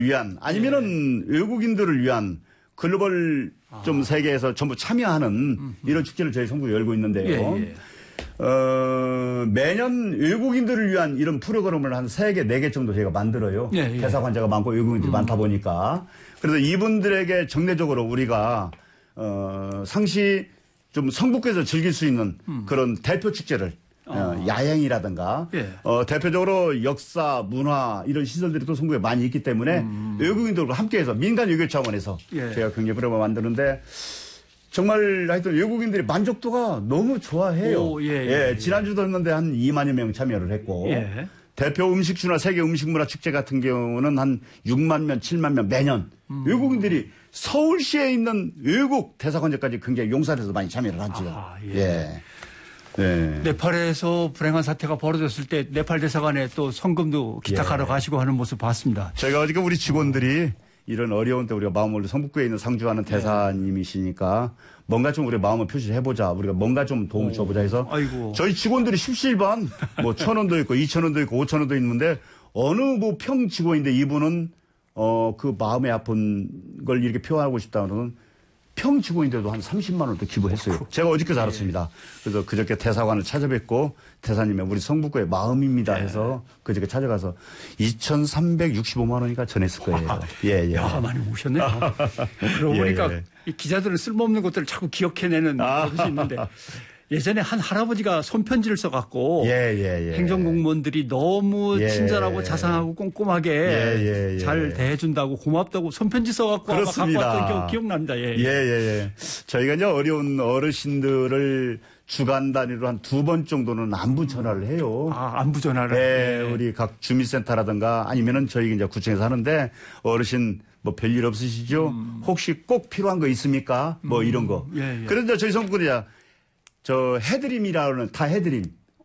위한 아니면은 외국인들을 위한 글로벌 좀 세계에서 전부 참여하는 이런 축제를 저희 성북에 열고 있는데요. 매년 외국인들을 위한 이런 프로그램을 한 3개, 4개 정도 저희가 만들어요. 대사관자가 많고 외국인들이 많다 보니까. 그래서 이분들에게 정례적으로 우리가 상시 좀 성북구에서 즐길 수 있는 그런 대표 축제를 야행이라든가 대표적으로 역사, 문화 이런 시설들이 또 성북에 많이 있기 때문에 외국인들과 함께해서 민간 외교 차원에서 제가 굉장히 프로그램을 만드는데 정말 하여튼 외국인들이 만족도가 너무 좋아해요. 지난주도 했는데 한 2만여 명 참여를 했고 대표 음식주나 세계 음식문화 축제 같은 경우는 한 6만 명, 7만 명 매년 외국인들이 서울시에 있는 외국 대사관제까지 굉장히 용산에서 많이 참여를 하죠. 네팔에서 불행한 사태가 벌어졌을 때 네팔 대사관에 또 성금도 기탁하러 가시고 하는 모습 봤습니다. 저희가 어저께 우리 직원들이 이런 어려운 때 우리가 마음을 성북구에 있는 상주하는 대사님이시니까 뭔가 좀 우리 마음을 표시해보자. 우리가 뭔가 좀 도움을 줘보자 해서 저희 직원들이 십시일반 뭐 1,000원도 있고 2,000원도 있고 5,000원도 있는데 어느 뭐 평 직원인데 이분은 그 마음에 아픈 걸 이렇게 표현하고 싶다는 평 직원인데도 한 30만 원도 기부했어요. 제가 어저께 알았습니다. 그래서 그저께 대사관을 찾아뵙고 대사님의 우리 성북구의 마음입니다 해서 그저께 찾아가서 2,365만 원이니까 전했을 거예요. 야, 많이 오셨네요. 그러고 보니까 이 기자들은 쓸모없는 것들을 자꾸 기억해내는 버릇이 있는데 예전에 한 할아버지가 손편지를 써갖고 행정공무원들이 너무 친절하고 자상하고 꼼꼼하게 잘 대해준다고 고맙다고 손편지 써갖고 아마 갖고 왔던 기억납니다. 저희가 이제 어려운 어르신들을 주간 단위로 한 2번 정도는 안부 전화를 해요. 안부 전화를? 우리 각 주민센터라든가 아니면은 저희 이제 구청에서 하는데 어르신 뭐 별일 없으시죠? 혹시 꼭 필요한 거 있습니까? 뭐 이런 거. 그런데 저희 성북구는 저 해드림이라는 다 해드림.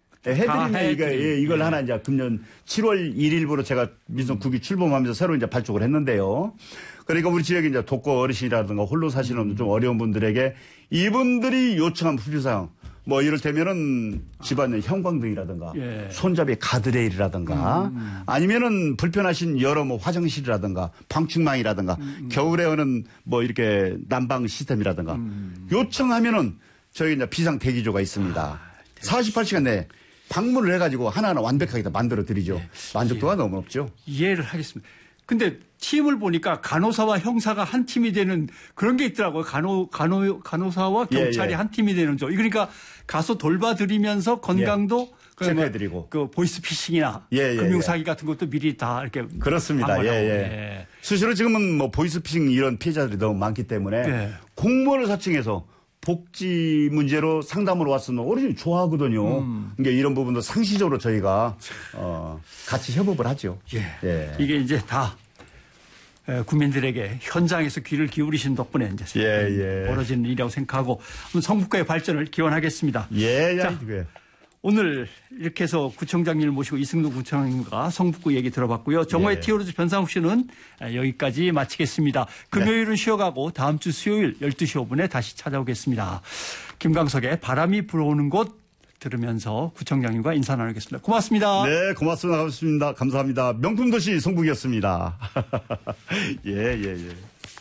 이걸 하나 이제 금년 7월 1일부로 제가 민선 9기 출범하면서 새로 이제 발족을 했는데요. 그러니까 우리 지역에 이제 독거 어르신이라든가 홀로 사시는 좀 어려운 분들에게 이분들이 요청한 필요사항 뭐 이를테면은 집안의 형광등이라든가 손잡이 가드레일이라든가 아니면은 불편하신 여러 뭐 화장실이라든가 방충망이라든가 겨울에 오는 뭐 이렇게 난방 시스템이라든가 요청하면은 저희 이제 비상 대기조가 있습니다. 48시간 내에 방문을 해가지고 하나하나 완벽하게 다 만들어 드리죠. 만족도가 너무 높죠. 이해를 하겠습니다. 근데 팀을 보니까 간호사와 형사가 한 팀이 되는 그런 게 있더라고요. 간호사와 경찰이 한 팀이 되는 조. 그러니까 가서 돌봐드리면서 건강도 체크해드리고 그 보이스피싱이나 금융사기 같은 것도 미리 다 이렇게 그렇습니다. 수시로 지금은 뭐 보이스피싱 이런 피해자들이 너무 많기 때문에 공무원을 사칭해서 복지 문제로 상담으로 왔으면 어르신이 좋아하거든요. 그러니까 이런 부분도 상시적으로 저희가 같이 협업을 하죠. 이게 이제 다 국민들에게 현장에서 귀를 기울이신 덕분에 이제 벌어지는 일이라고 생각하고 성북구의 발전을 기원하겠습니다. 자, 오늘 이렇게 해서 구청장님을 모시고 이승동 구청장님과 성북구 얘기 들어봤고요. 정오의 티오로즈 변상욱 씨는 여기까지 마치겠습니다. 금요일은 쉬어가고 다음 주 수요일 12시 5분에 다시 찾아오겠습니다. 김광석의 바람이 불어오는 곳 들으면서 구청장님과 인사 나누겠습니다. 고맙습니다. 네, 고맙습니다. 감사합니다. 명품 도시 성북이었습니다. 예.